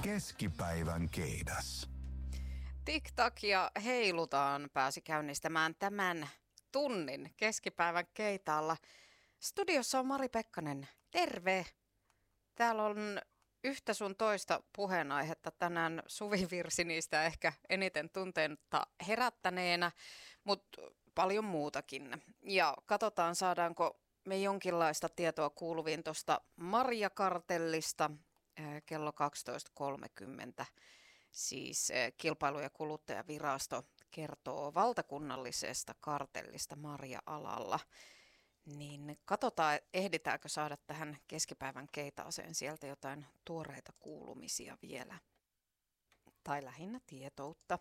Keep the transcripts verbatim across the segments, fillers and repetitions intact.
Keskipäivän keidas. TikTok ja heilutaan pääsi käynnistämään tämän tunnin keskipäivän keitaalla. Studiossa on Mari Pekkanen. Terve! Täällä on yhtä sun toista puheenaihetta tänään. Suvi virsi niistä ehkä eniten tunteenta herättäneenä, mutta paljon muutakin. Ja katsotaan, saadaanko me jonkinlaista tietoa kuuluviin tuosta Marjakartellista kello kaksitoista kolmekymmentä. Siis Kilpailu- ja kuluttajavirasto kertoo valtakunnallisesta kartellista marja-alalla. Niin katsotaan, ehditäänkö saada tähän keskipäivän keitaaseen sieltä jotain tuoreita kuulumisia vielä. Tai lähinnä tietoutta.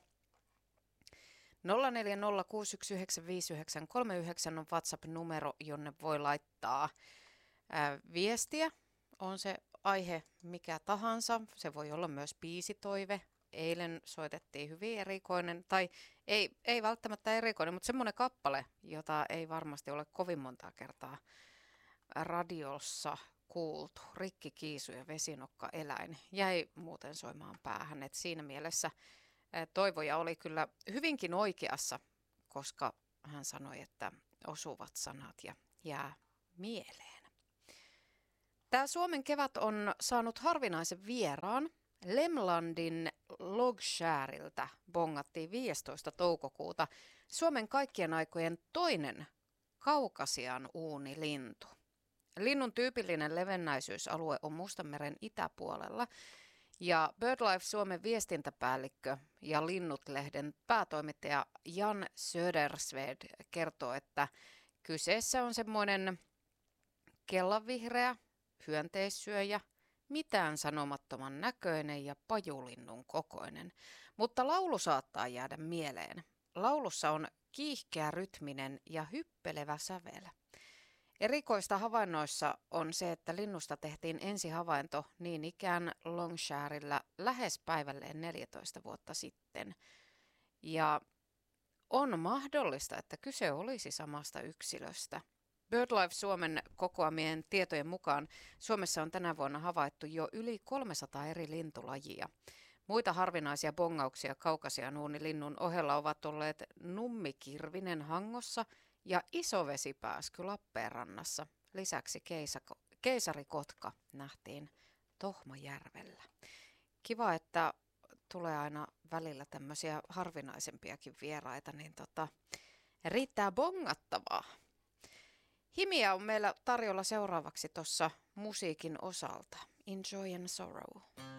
nolla neljä nolla kuusi yksi yhdeksän viisi yhdeksän kolme yhdeksän on WhatsApp-numero, jonne voi laittaa ää, viestiä. On se aihe mikä tahansa. Se voi olla myös biisitoive. Eilen soitettiin hyvin erikoinen, tai ei, ei välttämättä erikoinen, mutta semmoinen kappale, jota ei varmasti ole kovin montaa kertaa radiossa kuultu. Rikki Kiisu ja Vesinokka eläin jäi muuten soimaan päähän. Et siinä mielessä toivoja oli kyllä hyvinkin oikeassa, koska hän sanoi, että osuvat sanat ja jää mieleen. Tämä Suomen kevät on saanut harvinaisen vieraan. Lemlandin Logskäriltä bongattiin viidestoista toukokuuta Suomen kaikkien aikojen toinen kaukasian uunilintu. Linnun tyypillinen levennäisyysalue on Mustanmeren itäpuolella ja BirdLife Suomen viestintäpäällikkö ja Linnut-lehden päätoimittaja Jan Södersved kertoo, että kyseessä on semmoinen kellanvihreä hyönteissyöjä, mitään sanomattoman näköinen ja pajulinnun kokoinen, mutta laulu saattaa jäädä mieleen. Laulussa on kiihkeä rytminen ja hyppelevä sävel. Erikoista havainnoissa on se, että linnusta tehtiin ensihavainto niin ikään Longshärillä lähes päivälleen neljätoista vuotta sitten. Ja on mahdollista, että kyse olisi samasta yksilöstä. BirdLife Suomen kokoamien tietojen mukaan Suomessa on tänä vuonna havaittu jo yli kolmesataa eri lintulajia. Muita harvinaisia bongauksia kaukasian uunilinnun ohella ovat olleet nummikirvinen Hangossa ja isovesipääsky Lappeenrannassa. Lisäksi keisako, keisarikotka nähtiin Tohmajärvellä. Kiva, että tulee aina välillä tämmöisiä harvinaisempiakin vieraita, niin tota, riittää bongattavaa. Himiä on meillä tarjolla seuraavaksi tuossa musiikin osalta. Enjoy and Sorrow.